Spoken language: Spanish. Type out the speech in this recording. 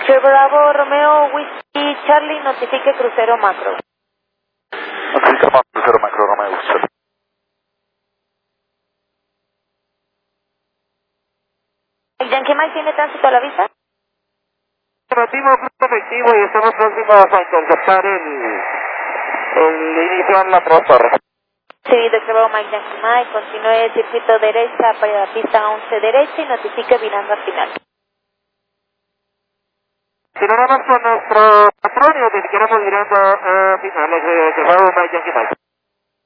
Bravo Romeo Whiskey Charlie, notifique crucero macro. Notifica crucero macro Romeo Whiskey. ¿Yankee Mike tiene tránsito a la vista? Operativo, efectivo, y estamos próximos a interceptar el inicial la torre. Sí, Dr. Bravo Mike Yankee Mike, continúe circuito derecha para la pista 11 derecha y notifique virando al final. Si no vamos con nuestro patrón y notificaremos virando a finales de Bravo Mike Yankee Mike.